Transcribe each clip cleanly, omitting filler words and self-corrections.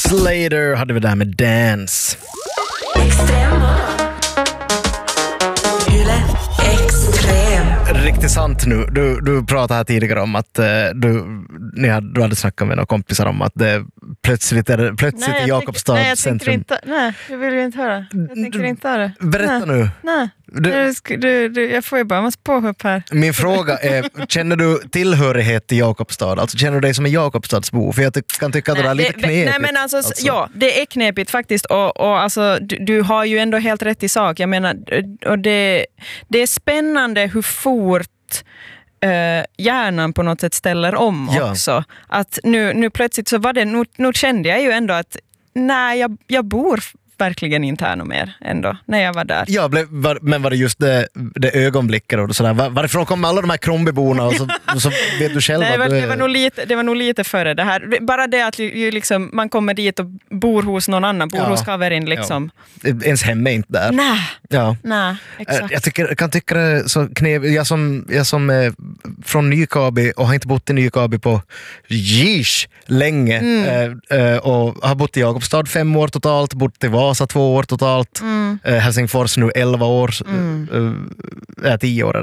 Slater hade vi där med Dance. Riktigt sant nu. Du pratade här tidigare om att du hade snackat med några kompisar om att det plötsligt i Jakobstad centrum. Nej, jag vill ju inte höra. Jag tänker inte höra. Berätta nu. Nej. Jag får ju bara massa påhopp här. Min fråga är, känner du tillhörighet till Jakobstad? Alltså känner du dig som en Jakobstadsbo? För jag kan tycka att det är lite knepigt. Nej, men alltså. Ja, det är knepigt faktiskt. Och alltså, du har ju ändå helt rätt i sak. Jag menar, och det är spännande hur fort hjärnan på något sätt ställer om också. Att nu plötsligt så var det, nu kände jag ju ändå att nej, jag bor verkligen inte här mer ändå, när jag var där. Ja, men var det just det ögonblicket och sådär? Varifrån kom alla de här Krombyborna och så vet du själv? Nej, det var nog lite före det här. Bara det att liksom, man kommer dit och bor hos någon annan, bor hos kaverin liksom. Ja. Ens hem är inte där. Nej, exakt. Jag kan tycka det så knepigt. Jag som är från Nykabi och har inte bott i Nykabi på länge och har bott i Jakobstad 5 år totalt, bott i Vasa 2 år totalt, Helsingfors nu 11 år, 10 år är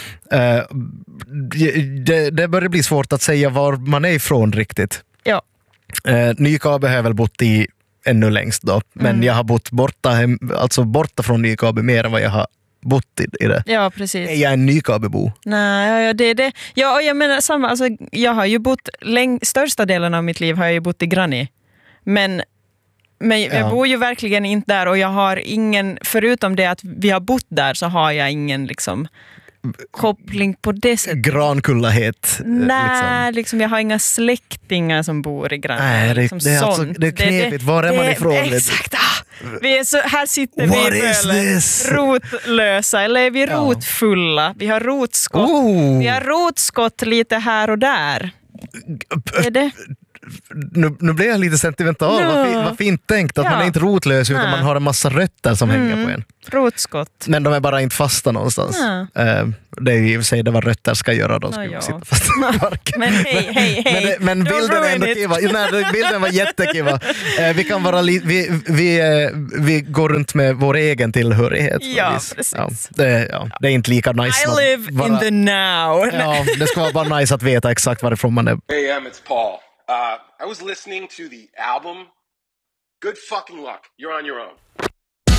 det. Det börjar bli svårt att säga var man är ifrån riktigt. Ja. Nykabi har jag väl bott i ännu längst då, men jag har bott borta från Nykabi mer än vad jag har bott i det. Ja, precis. Är jag en Nykabibo? Nej, det är det. Ja, och jag menar samma, alltså, jag har ju bott största delen av mitt liv har jag ju bott i Granny. Men jag bor ju verkligen inte där, och jag har ingen, förutom det att vi har bott där, så har jag ingen liksom koppling på det sättet. Grankullahet. Nej, liksom jag har inga släktingar som bor i Granny. Nej, det är alltså, det är knepigt. Var är man ifrån? Exakt. Vi är så, här sitter vi rotlösa, eller är vi rotfulla? Vi har rotskott. Vi har rotskott lite här och där. Är det? Nu blir jag lite sentimental. Vad fint tänkt att man är inte rotlös utan man har en massa rötter som hänger på en. Rotskott. Men de är bara inte fasta någonstans. Det är ju i och för sig det vad rötter ska göra. De ska sitta fast i marken. Men hej. Men bilden är ändå kiva. Nej, bilden var jättekiva. Vi kan vara vi går runt med vår egen tillhörighet. Ja, precis. Ja, det är inte lika nice. I live in the now. Ja, det ska vara bara nice att veta exakt varifrån man är. Hey, it's Paul. I was listening to the album. Good fucking luck. You're on your own.